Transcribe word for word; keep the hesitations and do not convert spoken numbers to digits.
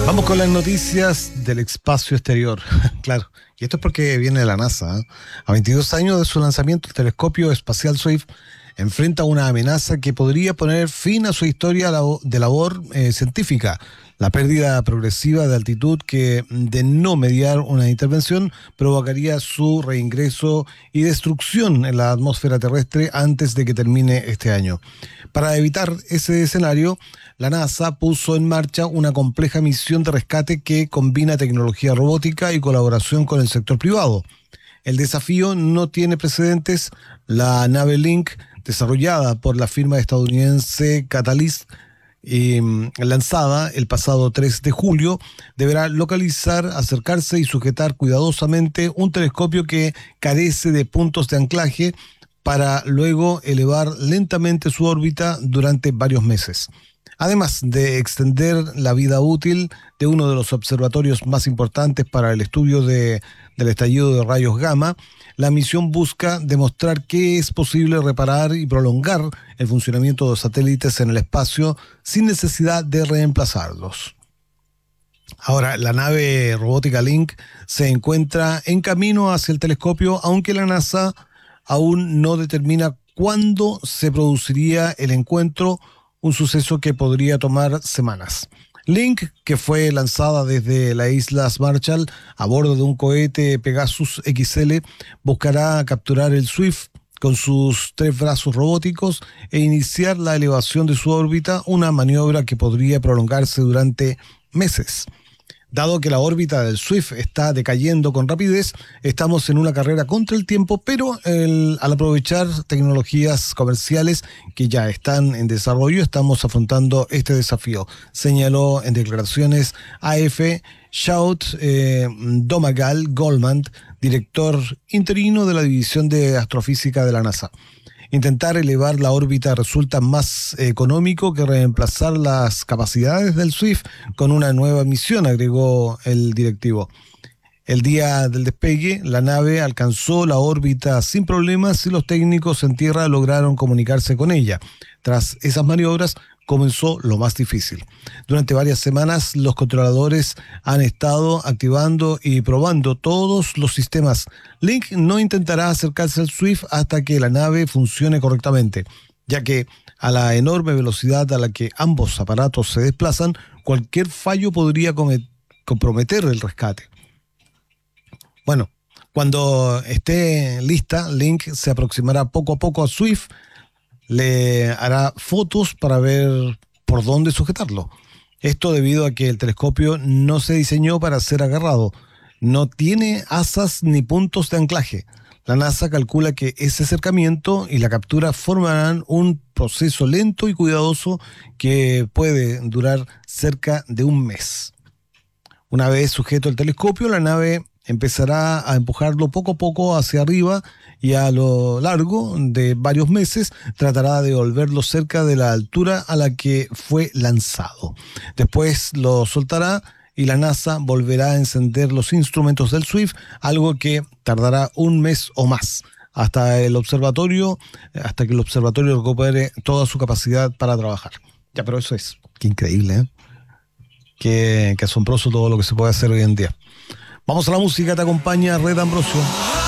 Vamos con las noticias del espacio exterior. Claro, y esto es porque viene de la NASA, ¿eh? A veintidós años de su lanzamiento, el telescopio espacial Swift enfrenta una amenaza que podría poner fin a su historia de labor eh, científica. La pérdida progresiva de altitud que, de no mediar una intervención, provocaría su reingreso y destrucción en la atmósfera terrestre antes de que termine este año. Para evitar ese escenario, la NASA puso en marcha una compleja misión de rescate que combina tecnología robótica y colaboración con el sector privado. El desafío no tiene precedentes. La nave Link, desarrollada por la firma estadounidense Catalyst, Eh, lanzada el pasado tres de julio, deberá localizar, acercarse y sujetar cuidadosamente un telescopio que carece de puntos de anclaje para luego elevar lentamente su órbita durante varios meses. Además de extender la vida útil de uno de los observatorios más importantes para el estudio de, del estallido de rayos gamma, la misión busca demostrar que es posible reparar y prolongar el funcionamiento de los satélites en el espacio sin necesidad de reemplazarlos. Ahora, la nave robótica Link se encuentra en camino hacia el telescopio, aunque la NASA aún no determina cuándo se produciría el encuentro, un suceso que podría tomar semanas. Link, que fue lanzada desde las Islas Marshall a bordo de un cohete Pegasus X L, buscará capturar el Swift con sus tres brazos robóticos e iniciar la elevación de su órbita, una maniobra que podría prolongarse durante meses. Dado que la órbita del Swift está decayendo con rapidez, estamos en una carrera contra el tiempo, pero el, al aprovechar tecnologías comerciales que ya están en desarrollo, estamos afrontando este desafío, señaló en declaraciones A F Shout eh, Domagal Goldman, director interino de la División de Astrofísica de la NASA. Intentar elevar la órbita resulta más económico que reemplazar las capacidades del Swift con una nueva misión, agregó el directivo. El día del despegue, la nave alcanzó la órbita sin problemas y los técnicos en tierra lograron comunicarse con ella. Tras esas maniobras, comenzó lo más difícil. Durante varias semanas, los controladores han estado activando y probando todos los sistemas. Link no intentará acercarse al Swift hasta que la nave funcione correctamente, ya que a la enorme velocidad a la que ambos aparatos se desplazan, cualquier fallo podría comprometer el rescate. Bueno, cuando esté lista, Link se aproximará poco a poco a Swift, le hará fotos para ver por dónde sujetarlo. Esto debido a que el telescopio no se diseñó para ser agarrado, no tiene asas ni puntos de anclaje. La NASA calcula que ese acercamiento y la captura formarán un proceso lento y cuidadoso que puede durar cerca de un mes. Una vez sujeto el telescopio, la nave empezará a empujarlo poco a poco hacia arriba y a lo largo de varios meses tratará de volverlo cerca de la altura a la que fue lanzado. Después lo soltará y la NASA volverá a encender los instrumentos del Swift, algo que tardará un mes o más, hasta el observatorio, hasta que el observatorio recupere toda su capacidad para trabajar. Ya, pero eso es, qué increíble, ¿eh? Qué, qué asombroso todo lo que se puede hacer hoy en día. Vamos a la música, te acompaña Red Ambrosio.